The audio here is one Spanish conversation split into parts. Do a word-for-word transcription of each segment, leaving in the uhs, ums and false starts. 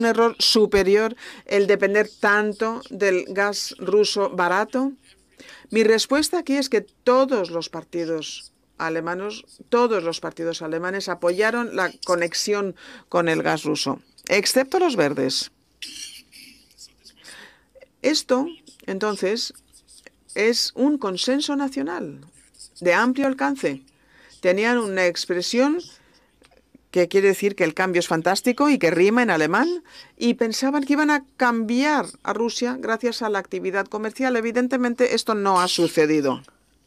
un error superior el depender tanto del gas ruso barato? Mi respuesta aquí es que todos los partidos alemanes, todos los partidos alemanes apoyaron la conexión con el gas ruso, excepto los verdes. Esto, entonces, es un consenso nacional de amplio alcance. Tenían una expresión que quiere decir que el cambio es fantástico y que rima en alemán, y pensaban que iban a cambiar a Rusia gracias a la actividad comercial. Evidentemente, esto no ha sucedido.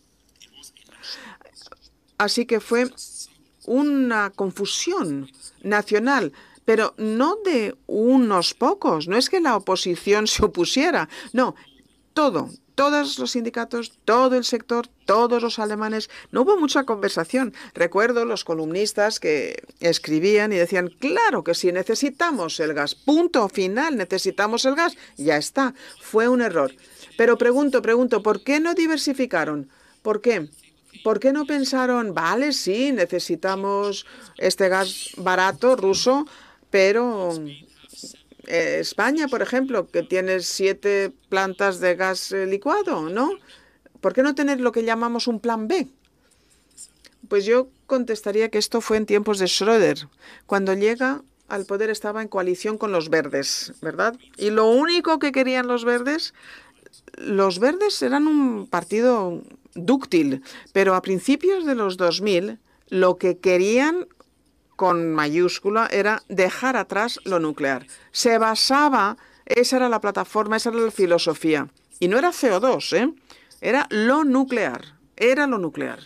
Así que fue una confusión nacional, pero no de unos pocos. No es que la oposición se opusiera. No, todo, todos los sindicatos, todo el sector, todos los alemanes. No hubo mucha conversación. Recuerdo los columnistas que escribían y decían, claro que sí, necesitamos el gas. Punto final, necesitamos el gas. Ya está. Fue un error. Pero pregunto, pregunto, ¿por qué no diversificaron? ¿Por qué? ¿Por qué no pensaron, vale, sí, necesitamos este gas barato ruso, pero eh, España, por ejemplo, que tiene siete plantas de gas eh, licuado, ¿no? ¿Por qué no tener lo que llamamos un plan B? Pues yo contestaría que esto fue en tiempos de Schröder. Cuando llega al poder estaba en coalición con los verdes, ¿verdad? Y lo único que querían los verdes, los verdes eran un partido dúctil, pero a principios de los dos mil lo que querían con mayúscula era dejar atrás lo nuclear. Se basaba, esa era la plataforma, esa era la filosofía. Y no era C O dos, ¿eh? Era lo nuclear, era lo nuclear.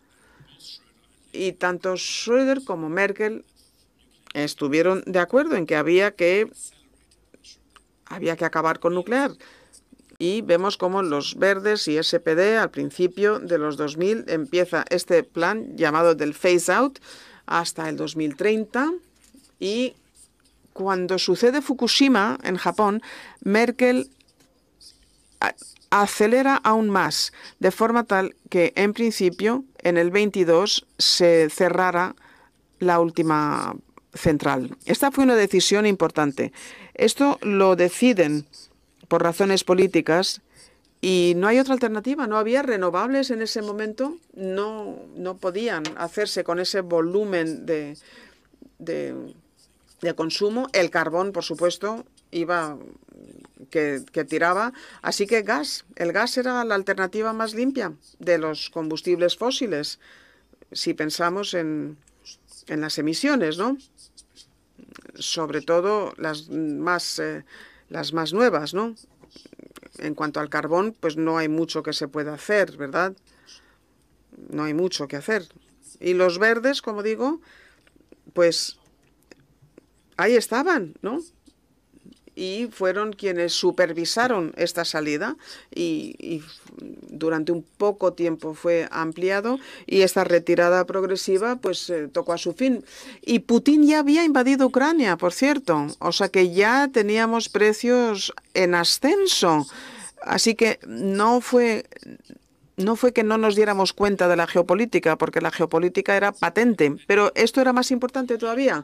Y tanto Schröder como Merkel estuvieron de acuerdo en que había que, había que acabar con nuclear. Y vemos cómo los verdes y S P D al principio de los dos mil empieza este plan llamado del phase out hasta el dos mil treinta. Y cuando sucede Fukushima en Japón, Merkel acelera aún más, de forma tal que en principio en el veintidós se cerrara la última central. Esta fue una decisión importante. Esto lo deciden por razones políticas y no hay otra alternativa. No había renovables en ese momento. No, no podían hacerse con ese volumen de, de, de consumo. El carbón, por supuesto, iba que, que tiraba. Así que gas. El gas era la alternativa más limpia de los combustibles fósiles, si pensamos en, en las emisiones, ¿no? Sobre todo las más... Eh, las más nuevas, ¿no? En cuanto al carbón, pues no hay mucho que se pueda hacer, ¿verdad? No hay mucho que hacer. Y los verdes, como digo, pues ahí estaban, ¿no? Y fueron quienes supervisaron esta salida y, y durante un poco tiempo fue ampliado y esta retirada progresiva pues eh, tocó a su fin. Y Putin ya había invadido Ucrania, por cierto, o sea que ya teníamos precios en ascenso. Así que no fue, no fue que no nos diéramos cuenta de la geopolítica, porque la geopolítica era patente, pero esto era más importante todavía.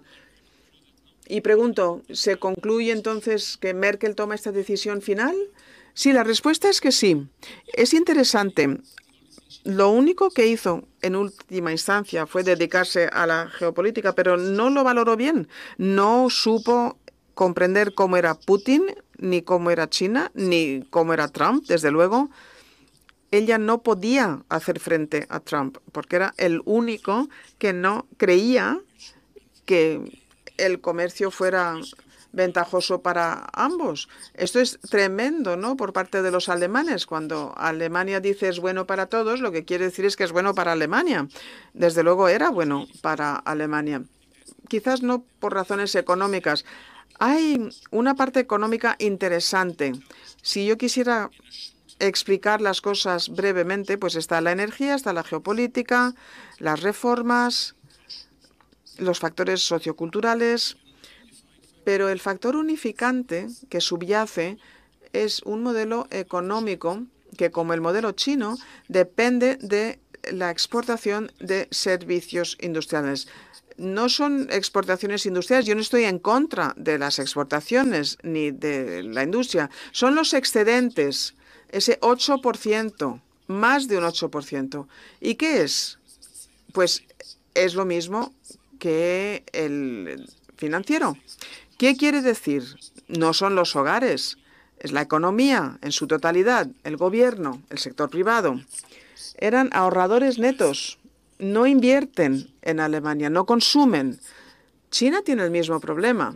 Y pregunto, ¿se concluye entonces que Merkel toma esta decisión final? Sí, la respuesta es que sí. Es interesante. Lo único que hizo en última instancia fue dedicarse a la geopolítica, pero no lo valoró bien. No supo comprender cómo era Putin, ni cómo era China, ni cómo era Trump, desde luego. Ella no podía hacer frente a Trump, porque era el único que no creía que el comercio fuera ventajoso para ambos. Esto es tremendo, ¿no?, por parte de los alemanes. Cuando Alemania dice es bueno para todos, lo que quiere decir es que es bueno para Alemania. Desde luego era bueno para Alemania. Quizás no por razones económicas. Hay una parte económica interesante. Si yo quisiera explicar las cosas brevemente, pues está la energía, está la geopolítica, las reformas, los factores socioculturales, pero el factor unificante que subyace es un modelo económico que, como el modelo chino, depende de la exportación de servicios industriales. no son exportaciones industriales. Yo no estoy en contra de las exportaciones ni de la industria. Son los excedentes, ese ocho por ciento, más de un ocho por ciento. ¿Y qué es? Pues es lo mismo que el financiero. ¿Qué quiere decir? No son los hogares, es la economía en su totalidad, el gobierno, el sector privado. Eran ahorradores netos. No invierten en Alemania, no consumen. China tiene el mismo problema.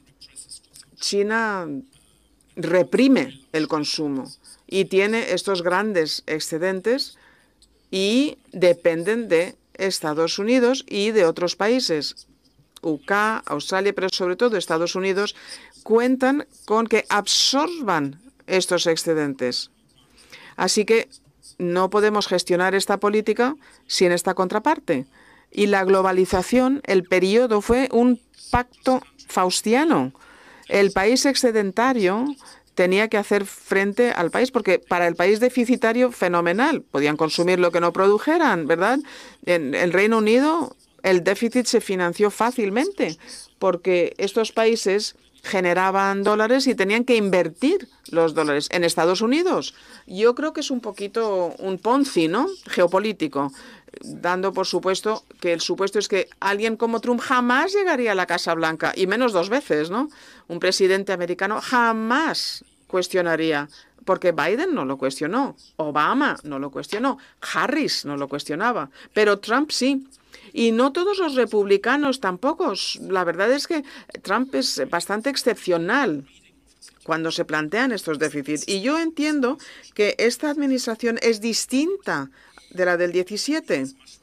China reprime el consumo y tiene estos grandes excedentes y dependen de Estados Unidos y de otros países. U K, Australia, pero sobre todo Estados Unidos, cuentan con que absorban estos excedentes. Así que no podemos gestionar esta política sin esta contraparte. Y la globalización, el periodo fue un pacto faustiano. El país excedentario tenía que hacer frente al país, porque para el país deficitario, fenomenal, podían consumir lo que no produjeran, ¿verdad? En el Reino Unido el déficit se financió fácilmente, porque estos países generaban dólares y tenían que invertir los dólares. En Estados Unidos, yo creo que es un poquito un Ponzi, ¿no?, geopolítico, dando por supuesto que el supuesto es que alguien como Trump jamás llegaría a la Casa Blanca, y menos dos veces, ¿no? Un presidente americano jamás cuestionaría, porque Biden no lo cuestionó, Obama no lo cuestionó, Harris no lo cuestionaba, pero Trump sí. Y no todos los republicanos tampoco. La verdad es que Trump es bastante excepcional cuando se plantean estos déficits. Y yo entiendo que esta administración es distinta de la del diecisiete.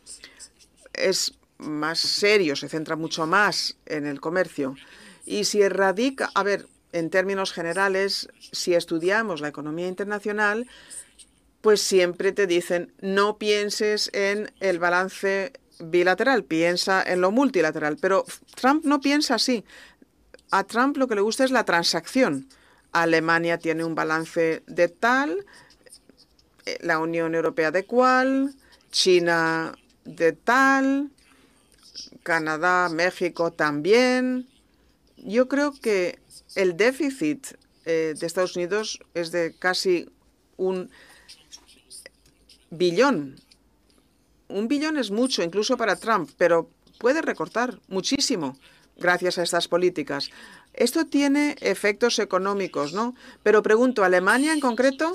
Es más serio, se centra mucho más en el comercio. Y si erradica, a ver, en términos generales, si estudiamos la economía internacional, pues siempre te dicen no pienses en el balance bilateral, piensa en lo multilateral. Pero Trump no piensa así. A Trump lo que le gusta es la transacción. Alemania tiene un balance de tal, la Unión Europea de cual, China de tal, Canadá, México también. Yo creo que el déficit eh, de Estados Unidos es de casi un billón. Un billón es mucho, incluso para Trump, pero puede recortar muchísimo gracias a estas políticas. Esto tiene efectos económicos, ¿no? Pero pregunto, ¿Alemania en concreto?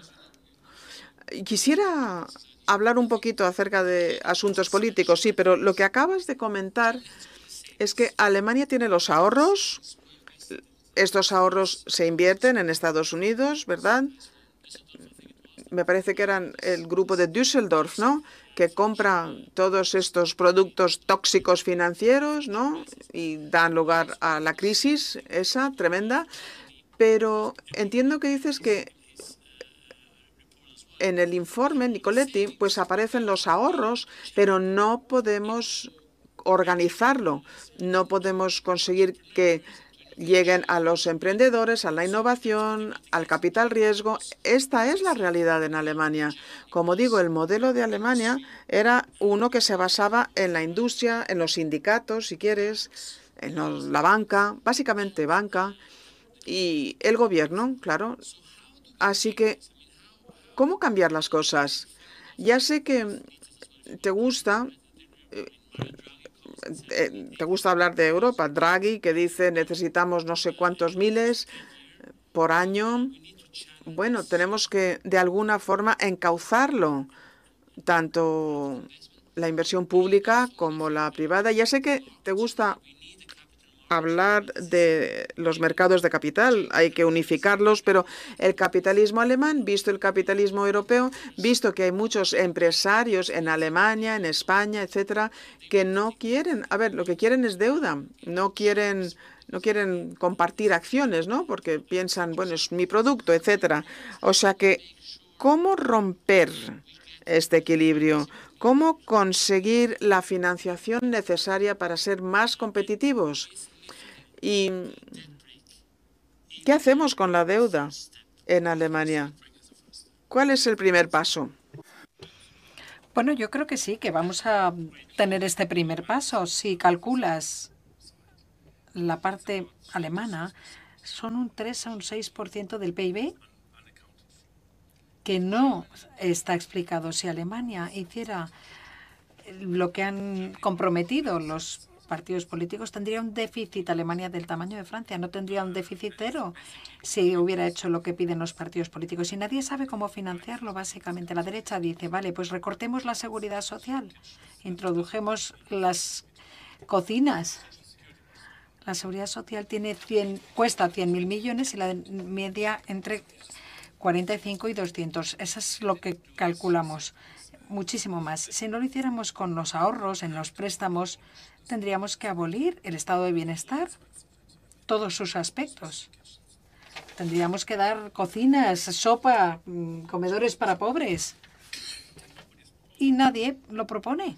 Quisiera hablar un poquito acerca de asuntos políticos, sí, pero lo que acabas de comentar es que Alemania tiene los ahorros. Estos ahorros se invierten en Estados Unidos, ¿verdad? Me parece que eran el grupo de Düsseldorf, ¿no?, que compra todos estos productos tóxicos financieros, ¿no?, y dan lugar a la crisis esa tremenda. Pero entiendo que dices que en el informe Nicoletti pues aparecen los ahorros, pero no podemos organizarlo, no podemos conseguir que lleguen a los emprendedores, a la innovación, al capital riesgo. Esta es la realidad en Alemania. Como digo, el modelo de Alemania era uno que se basaba en la industria, en los sindicatos, si quieres, en los, la banca, básicamente banca, y el gobierno, claro. Así que, ¿cómo cambiar las cosas? Ya sé que te gusta... te gusta hablar de Europa. Draghi, que dice necesitamos no sé cuántos miles por año. Bueno, tenemos que de alguna forma encauzarlo, tanto la inversión pública como la privada. Ya sé que te gusta hablar de los mercados de capital, hay que unificarlos, pero el capitalismo alemán, visto el capitalismo europeo, visto que hay muchos empresarios en Alemania, en España, etcétera, que no quieren, a ver, lo que quieren es deuda, no quieren, no quieren compartir acciones, ¿no?, porque piensan, bueno, es mi producto, etcétera. O sea que, ¿cómo romper este equilibrio? ¿Cómo conseguir la financiación necesaria para ser más competitivos? ¿Y qué hacemos con la deuda en Alemania? ¿Cuál es el primer paso? Bueno, yo creo que sí, que vamos a tener este primer paso. Si calculas la parte alemana, son un tres a un seis por ciento del P I B que no está explicado. Si Alemania hiciera lo que han comprometido los partidos políticos, tendría un déficit Alemania del tamaño de Francia, no tendría un déficit cero si hubiera hecho lo que piden los partidos políticos. Y nadie sabe cómo financiarlo, básicamente. La derecha dice, vale, pues recortemos la seguridad social, introdujemos las cocinas. La seguridad social tiene cien, cuesta cien mil millones y la media entre cuarenta y cinco y doscientos. Eso es lo que calculamos. Muchísimo más. Si no lo hiciéramos con los ahorros en los préstamos, tendríamos que abolir el estado de bienestar, todos sus aspectos. Tendríamos que dar cocinas, sopa, comedores para pobres. Y nadie lo propone.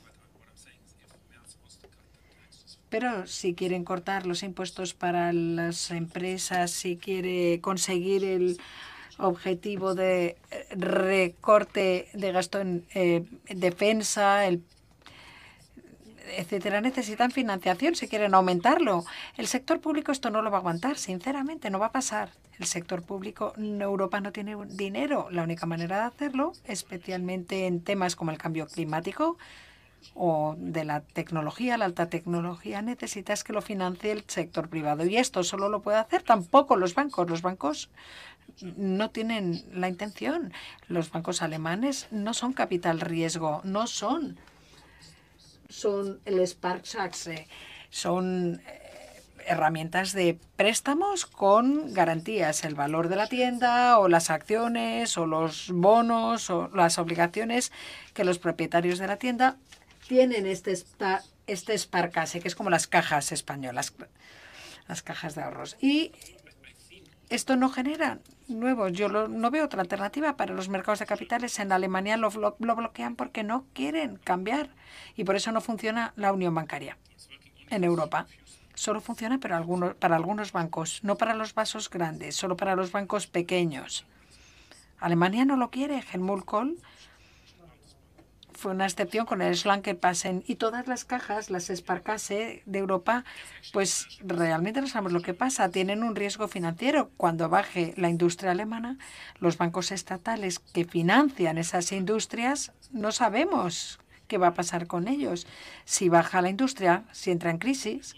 Pero si quieren cortar los impuestos para las empresas, si quiere conseguir el objetivo de recorte de gasto en eh, defensa, el, etcétera, necesitan financiación si quieren aumentarlo. El sector público esto no lo va a aguantar, sinceramente, no va a pasar. El sector público en Europa no tiene dinero. La única manera de hacerlo, especialmente en temas como el cambio climático o de la tecnología, la alta tecnología, necesitas que lo financie el sector privado. Y esto solo lo puede hacer tampoco los bancos. Los bancos no tienen la intención. Los bancos alemanes no son capital riesgo, no son. Son el Sparkasse, son herramientas de préstamos con garantías. El valor de la tienda o las acciones o los bonos o las obligaciones que los propietarios de la tienda tienen este, este Sparkasse, que es como las cajas españolas, las cajas de ahorros. Y esto no genera nuevos. Yo lo, no veo otra alternativa para los mercados de capitales. En Alemania lo, lo, lo bloquean porque no quieren cambiar. Y por eso no funciona la unión bancaria en Europa. Solo funciona para algunos, para algunos bancos, no para los vasos grandes, solo para los bancos pequeños. Alemania no lo quiere. Helmut Kohl fue una excepción con el Schlankenpassen y todas las cajas, las Sparkasse de Europa, pues realmente no sabemos lo que pasa. Tienen un riesgo financiero. Cuando baje la industria alemana, los bancos estatales que financian esas industrias, no sabemos qué va a pasar con ellos. Si baja la industria, si entra en crisis,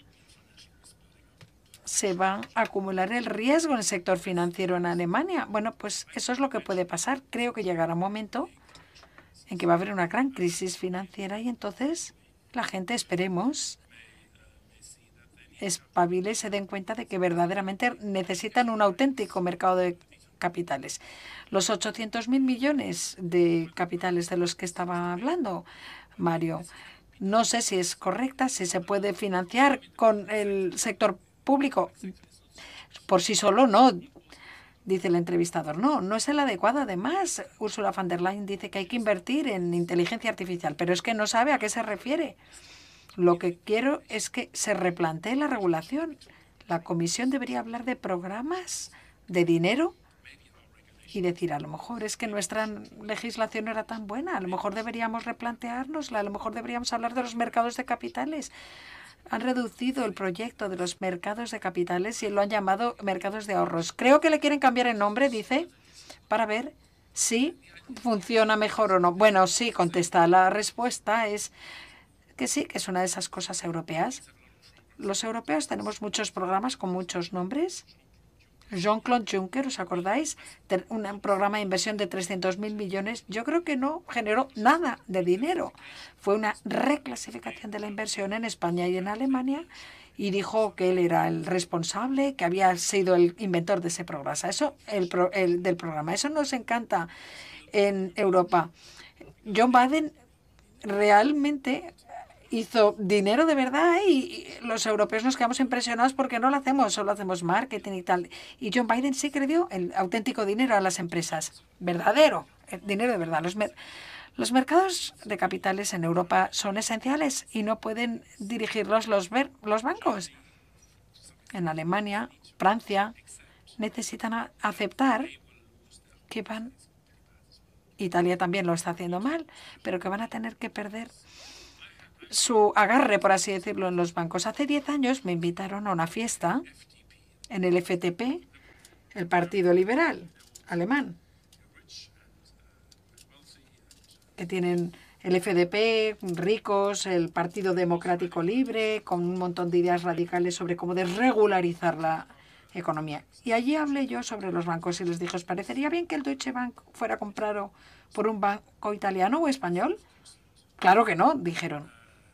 se va a acumular el riesgo en el sector financiero en Alemania. Bueno, pues eso es lo que puede pasar. Creo que llegará un momento en que va a haber una gran crisis financiera y entonces la gente, esperemos, espabile y se den cuenta de que verdaderamente necesitan un auténtico mercado de capitales. Los ochocientos mil millones de capitales de los que estaba hablando Mario, no sé si es correcta, si se puede financiar con el sector público. Por sí solo no. Dice el entrevistador, no, no es el adecuado. Además, Ursula von der Leyen dice que hay que invertir en inteligencia artificial, pero es que no sabe a qué se refiere. Lo que quiero es que se replantee la regulación. La Comisión debería hablar de programas, de dinero y decir, a lo mejor es que nuestra legislación no era tan buena, a lo mejor deberíamos replanteárnosla, a lo mejor deberíamos hablar de los mercados de capitales. Han reducido el proyecto de los mercados de capitales y lo han llamado mercados de ahorros. Creo que le quieren cambiar el nombre, dice, para ver si funciona mejor o no. Bueno, sí, contesta. La respuesta es que sí, que es una de esas cosas europeas. Los europeos tenemos muchos programas con muchos nombres. Jean-Claude Juncker, ¿os acordáis? Un programa de inversión de trescientos mil millones. Yo creo que no generó nada de dinero. Fue una reclasificación de la inversión en España y en Alemania y dijo que él era el responsable, que había sido el inventor de ese programa. Eso, el, el del programa. Eso nos encanta en Europa. John Biden realmente hizo dinero de verdad y los europeos nos quedamos impresionados porque no lo hacemos, solo hacemos marketing y tal. Y John Biden sí que le dio el auténtico dinero a las empresas, verdadero, el dinero de verdad. Los, mer los mercados de capitales en Europa son esenciales y no pueden dirigirlos los, los bancos. En Alemania, Francia, necesitan aceptar que van Italia también lo está haciendo mal, pero que van a tener que perder su agarre, por así decirlo, en los bancos. Hace diez años me invitaron a una fiesta en el F D P, el Partido Liberal alemán, que tienen el F D P, ricos, el Partido Democrático Libre, con un montón de ideas radicales sobre cómo desregularizar la economía. Y allí hablé yo sobre los bancos y les dije, ¿os parecería bien que el Deutsche Bank fuera comprado por un banco italiano o español? Claro que no, dijeron.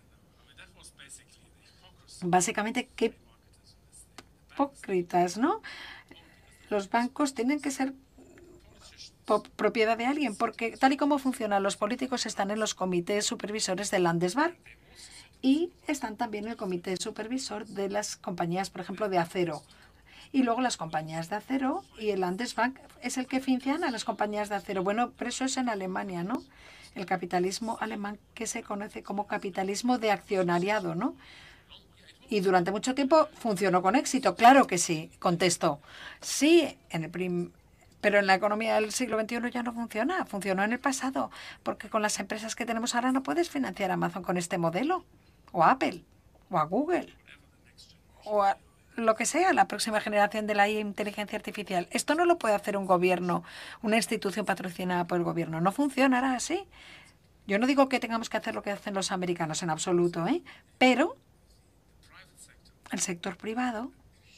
Básicamente, qué hipócritas, ¿no? Los bancos tienen que ser propiedad de alguien, porque tal y como funcionan, los políticos están en los comités supervisores del Landesbank y están también en el comité supervisor de las compañías, por ejemplo, de acero. Y luego las compañías de acero y el Landesbank es el que financia a las compañías de acero. Bueno, pero eso es en Alemania, ¿no? El capitalismo alemán, que se conoce como capitalismo de accionariado, ¿no? Y durante mucho tiempo funcionó con éxito. Claro que sí, contestó. Sí, en el prim pero en la economía del siglo veintiuno ya no funciona. Funcionó en el pasado, porque con las empresas que tenemos ahora no puedes financiar a Amazon con este modelo, o a Apple, o a Google, o a lo que sea, la próxima generación de la inteligencia artificial. Esto no lo puede hacer un gobierno, una institución patrocinada por el gobierno. No funcionará así. Yo no digo que tengamos que hacer lo que hacen los americanos en absoluto, ¿eh? Pero el sector privado,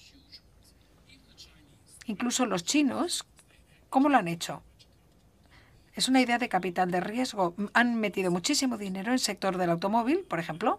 incluso los chinos, ¿cómo lo han hecho? Es una idea de capital de riesgo. Han metido muchísimo dinero en el sector del automóvil, por ejemplo,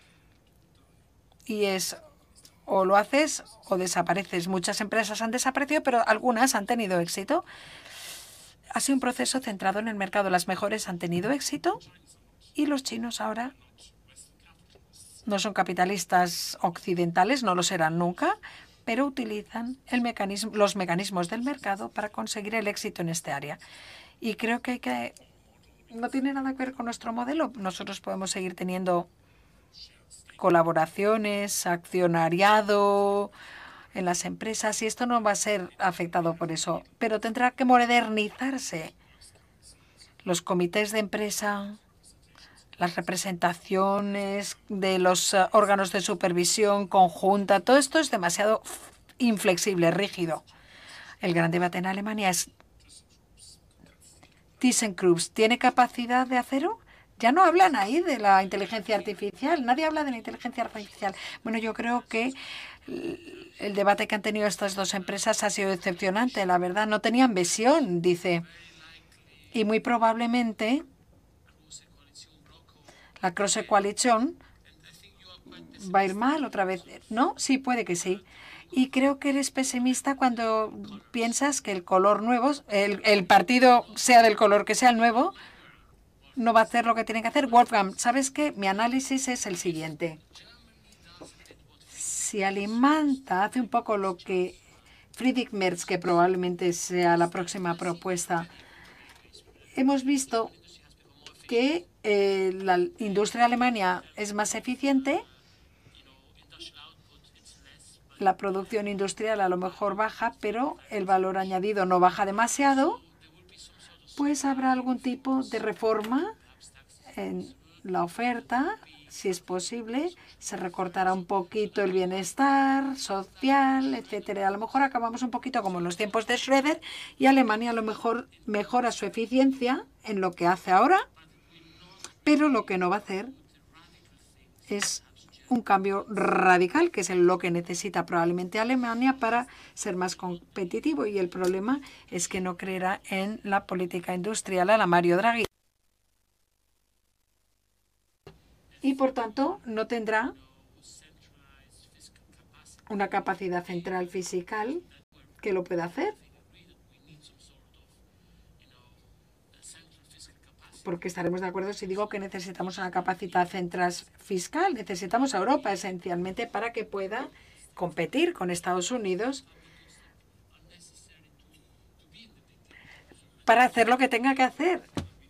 y es o lo haces o desapareces. Muchas empresas han desaparecido, pero algunas han tenido éxito. Ha sido un proceso centrado en el mercado. Las mejores han tenido éxito y los chinos ahora no son capitalistas occidentales, no lo serán nunca, pero utilizan el mecanismo, los mecanismos del mercado para conseguir el éxito en este área. Y creo que, hay que no tiene nada que ver con nuestro modelo. Nosotros podemos seguir teniendo colaboraciones, accionariado en las empresas, y esto no va a ser afectado por eso, pero tendrá que modernizarse. Los comités de empresa, las representaciones de los uh, órganos de supervisión conjunta, todo esto es demasiado inflexible, rígido. El gran debate en Alemania es, ThyssenKrupp, ¿tiene capacidad de acero? Ya no hablan ahí de la inteligencia artificial. Nadie habla de la inteligencia artificial. Bueno, yo creo que el debate que han tenido estas dos empresas ha sido decepcionante. La verdad, no tenían visión, dice. Y muy probablemente la Cross Coalition va a ir mal otra vez. ¿No? Sí, puede que sí. Y creo que eres pesimista cuando piensas que el color nuevo, el, el partido sea del color que sea el nuevo, no va a hacer lo que tiene que hacer. Wolfgang, ¿sabes qué? Mi análisis es el siguiente. Si Alimanta hace un poco lo que Friedrich Merz, que probablemente sea la próxima propuesta, hemos visto que eh, la industria alemana es más eficiente, la producción industrial a lo mejor baja, pero el valor añadido no baja demasiado, pues habrá algún tipo de reforma en la oferta, si es posible, se recortará un poquito el bienestar social, etcétera. A lo mejor acabamos un poquito como en los tiempos de Schröder y Alemania a lo mejor mejora su eficiencia en lo que hace ahora, pero lo que no va a hacer es un cambio radical, que es lo que necesita probablemente Alemania para ser más competitivo. Y el problema es que no creerá en la política industrial a la Mario Draghi. Y, por tanto, no tendrá una capacidad central fiscal que lo pueda hacer. Porque estaremos de acuerdo si digo que necesitamos una capacidad central fiscal. Necesitamos a Europa esencialmente para que pueda competir con Estados Unidos, para hacer lo que tenga que hacer.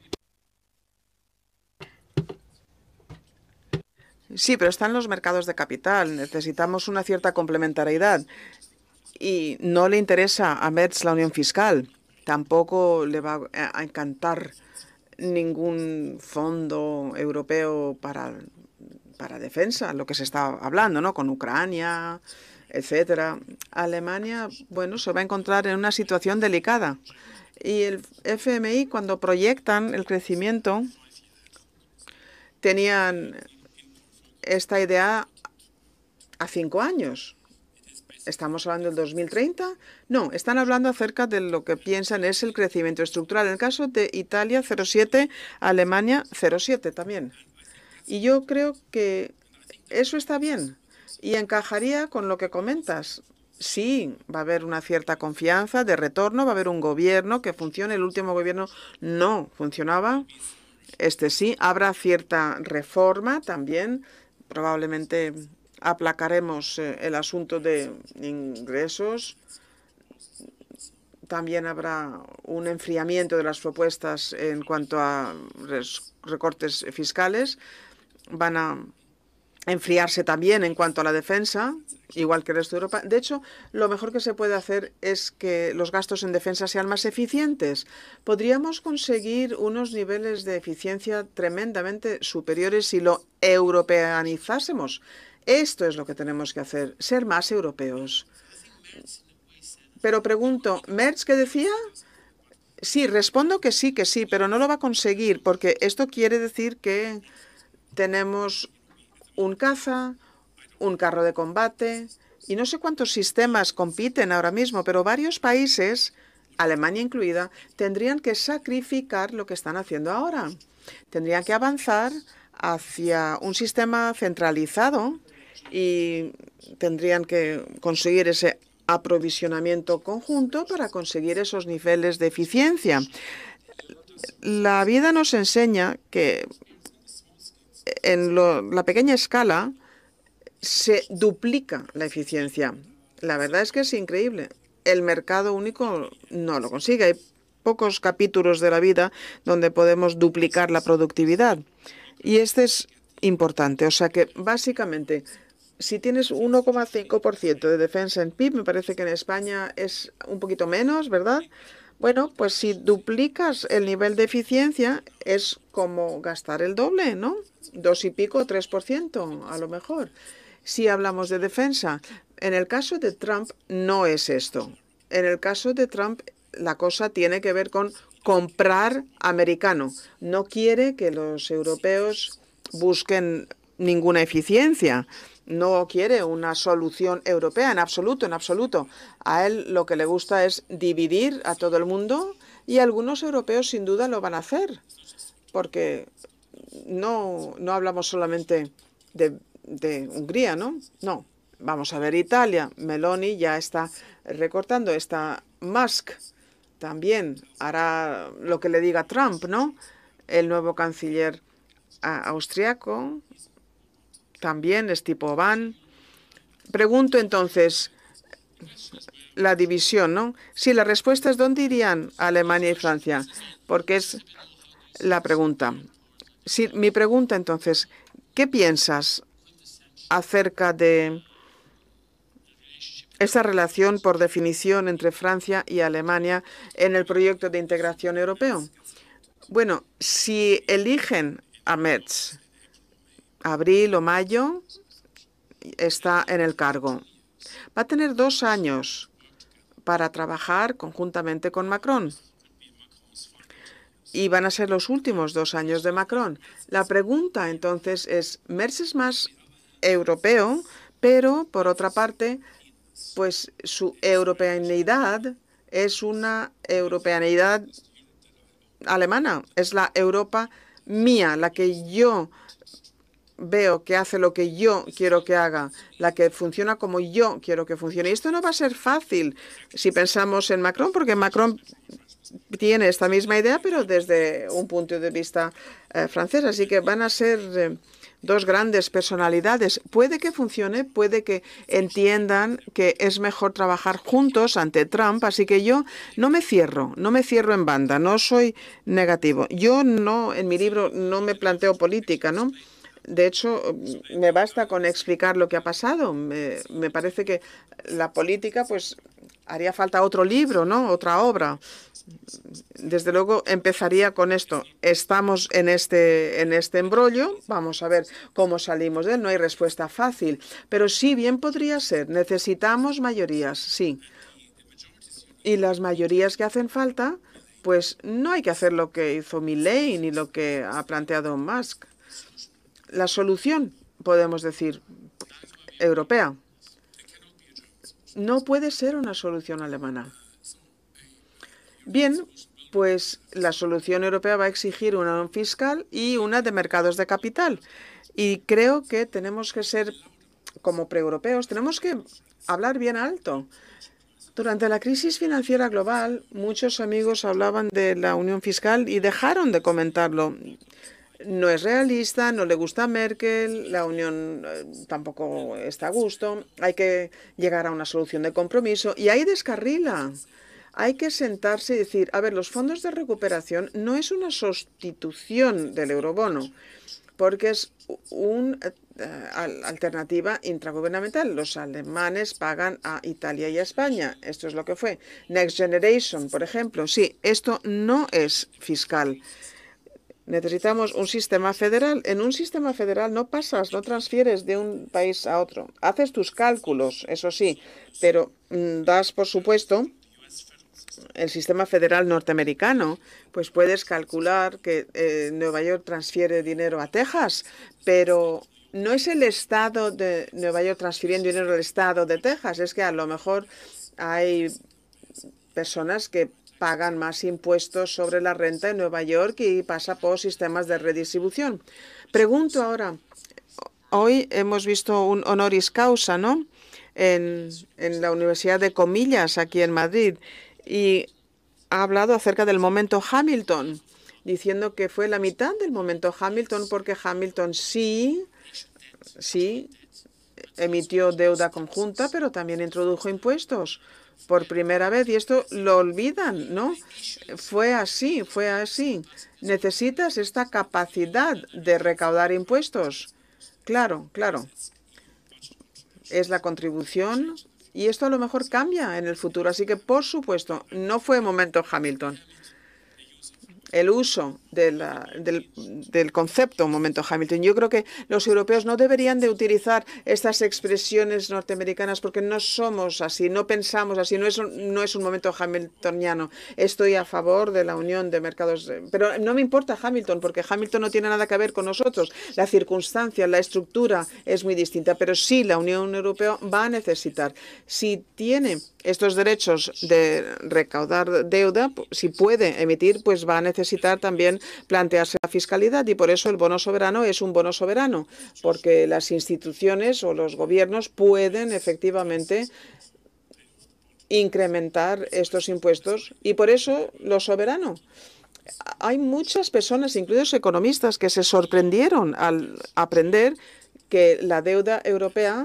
Sí, pero están los mercados de capital. Necesitamos una cierta complementariedad. Y no le interesa a Merz la unión fiscal. Tampoco le va a encantar ningún fondo europeo para, para defensa, lo que se está hablando, ¿no? Con Ucrania, etcétera. Alemania, bueno, se va a encontrar en una situación delicada. Y el F M I, cuando proyectan el crecimiento, tenían esta idea a cinco años. ¿Estamos hablando del dos mil treinta? No, están hablando acerca de lo que piensan es el crecimiento estructural. En el caso de Italia, cero coma siete, Alemania, cero coma siete también. Y yo creo que eso está bien y encajaría con lo que comentas. Sí, va a haber una cierta confianza de retorno, va a haber un gobierno que funcione. El último gobierno no funcionaba. Este sí, habrá cierta reforma también. Probablemente aplacaremos eh, el asunto de ingresos. También habrá un enfriamiento de las propuestas en cuanto a recortes fiscales. Van a enfriarse también en cuanto a la defensa, igual que el resto de Europa. De hecho, lo mejor que se puede hacer es que los gastos en defensa sean más eficientes. Podríamos conseguir unos niveles de eficiencia tremendamente superiores si lo europeanizásemos. Esto es lo que tenemos que hacer, ser más europeos. Pero pregunto, ¿Merz qué decía? Sí, respondo que sí, que sí, pero no lo va a conseguir, porque esto quiere decir que tenemos un caza, un carro de combate, y no sé cuántos sistemas compiten ahora mismo, pero varios países, Alemania incluida, tendrían que sacrificar lo que están haciendo ahora. Tendrían que avanzar hacia un sistema centralizado y tendrían que conseguir ese aprovisionamiento conjunto para conseguir esos niveles de eficiencia. La vida nos enseña que en lo, la pequeña escala se duplica la eficiencia. La verdad es que es increíble. El mercado único no lo consigue. Hay pocos capítulos de la vida donde podemos duplicar la productividad. Y este es importante. O sea que, básicamente, si tienes uno coma cinco por ciento de defensa en P I B, me parece que en España es un poquito menos, ¿verdad? Bueno, pues si duplicas el nivel de eficiencia, es como gastar el doble, ¿no? Dos y pico, tres por ciento, a lo mejor. Si hablamos de defensa, en el caso de Trump no es esto. En el caso de Trump, la cosa tiene que ver con comprar americano. No quiere que los europeos busquen ninguna eficiencia. No quiere una solución europea en absoluto, en absoluto. A él lo que le gusta es dividir a todo el mundo y algunos europeos sin duda lo van a hacer, porque no, no hablamos solamente de, de Hungría, ¿no? No. Vamos a ver Italia. Meloni ya está recortando. Está Musk también hará lo que le diga Trump, ¿no? El nuevo canciller austriaco también es tipo Van. Pregunto entonces, la división, ¿no? Sí, la respuesta es ¿dónde irían Alemania y Francia? Porque es la pregunta. Sí, mi pregunta entonces, ¿qué piensas acerca de esa relación por definición entre Francia y Alemania en el proyecto de integración europeo? Bueno, si eligen a Merz, abril o mayo, está en el cargo. Va a tener dos años para trabajar conjuntamente con Macron. Y van a ser los últimos dos años de Macron. La pregunta, entonces, es, Merz es más europeo, pero, por otra parte, pues su europeanidad es una europeanidad alemana. Es la Europa mía, la que yo veo que hace lo que yo quiero que haga, la que funciona como yo quiero que funcione. Y esto no va a ser fácil si pensamos en Macron, porque Macron tiene esta misma idea, pero desde un punto de vista eh, francés. Así que van a ser eh, dos grandes personalidades. Puede que funcione, puede que entiendan que es mejor trabajar juntos ante Trump. Así que yo no me cierro, no me cierro en banda, no soy negativo. Yo no, en mi libro no me planteo política, ¿no? De hecho, me basta con explicar lo que ha pasado. Me, me parece que la política, pues, haría falta otro libro, ¿no? Otra obra. Desde luego empezaría con esto. Estamos en este, en este embrollo, vamos a ver cómo salimos de él. No hay respuesta fácil, pero sí bien podría ser. Necesitamos mayorías, sí. Y las mayorías que hacen falta, pues no hay que hacer lo que hizo Milei ni lo que ha planteado Musk. La solución, podemos decir, europea, no puede ser una solución alemana. Bien, pues la solución europea va a exigir una fiscal y una de mercados de capital. Y creo que tenemos que ser, como preeuropeos, tenemos que hablar bien alto. Durante la crisis financiera global, muchos amigos hablaban de la unión fiscal y dejaron de comentarlo. No es realista, no le gusta a Merkel, la unión eh, tampoco está a gusto, hay que llegar a una solución de compromiso y ahí descarrila. Hay que sentarse y decir, a ver, los fondos de recuperación no es una sustitución del eurobono, porque es una eh, alternativa intragubernamental. Los alemanes pagan a Italia y a España. Esto es lo que fue. Next Generation, por ejemplo. Sí, esto no es fiscal. Necesitamos un sistema federal. En un sistema federal no pasas, no transfieres de un país a otro. Haces tus cálculos, eso sí, pero mm, das por supuesto el sistema federal norteamericano, pues puedes calcular que eh, Nueva York transfiere dinero a Texas, pero no es el estado de Nueva York transfiriendo dinero al estado de Texas, es que a lo mejor hay personas que pagan más impuestos sobre la renta en Nueva York y pasa por sistemas de redistribución. Pregunto ahora, hoy hemos visto un honoris causa, ¿no?, en, en la Universidad de Comillas, aquí en Madrid, y ha hablado acerca del momento Hamilton, diciendo que fue la mitad del momento Hamilton porque Hamilton sí, sí emitió deuda conjunta, pero también introdujo impuestos por primera vez. Y esto lo olvidan, ¿no? Fue así, fue así. Necesitas esta capacidad de recaudar impuestos. Claro, claro. Es la contribución. Y esto a lo mejor cambia en el futuro. Así que, por supuesto, no fue momento Hamilton. El uso de la, del, del concepto momento Hamilton. Yo creo que los europeos no deberían de utilizar estas expresiones norteamericanas porque no somos así, no pensamos así, no es un, no es un momento hamiltoniano. Estoy a favor de la unión de mercados, pero no me importa Hamilton porque Hamilton no tiene nada que ver con nosotros. La circunstancia, la estructura es muy distinta, pero sí la Unión Europea va a necesitar, si tiene estos derechos de recaudar deuda, si puede emitir, pues va a necesitar también plantearse la fiscalidad y por eso el bono soberano es un bono soberano, porque las instituciones o los gobiernos pueden efectivamente incrementar estos impuestos y por eso lo soberano. Hay muchas personas, incluidos economistas, que se sorprendieron al aprender que la deuda europea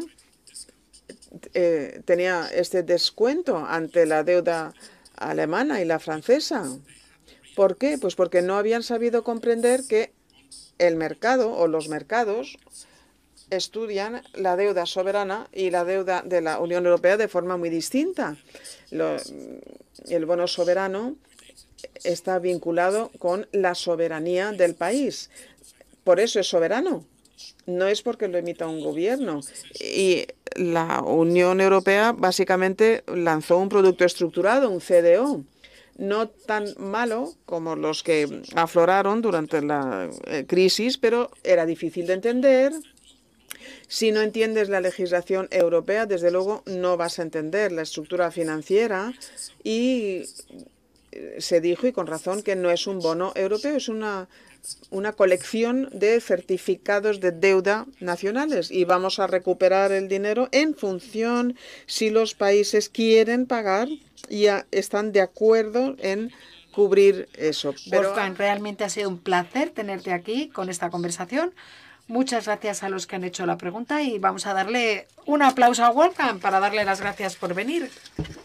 Eh, tenía este descuento ante la deuda alemana y la francesa. ¿Por qué? Pues porque no habían sabido comprender que el mercado o los mercados estudian la deuda soberana y la deuda de la Unión Europea de forma muy distinta. Lo, el bono soberano está vinculado con la soberanía del país. Por eso es soberano. No es porque lo emita un gobierno. Y la Unión Europea básicamente lanzó un producto estructurado, un C D O, no tan malo como los que afloraron durante la eh, crisis, pero era difícil de entender. Si no entiendes la legislación europea, desde luego no vas a entender la estructura financiera y se dijo, y con razón, que no es un bono europeo, es una una colección de certificados de deuda nacionales y vamos a recuperar el dinero en función si los países quieren pagar y están de acuerdo en cubrir eso. Pero Wolfgang, realmente ha sido un placer tenerte aquí con esta conversación. Muchas gracias a los que han hecho la pregunta y vamos a darle un aplauso a Wolfgang para darle las gracias por venir.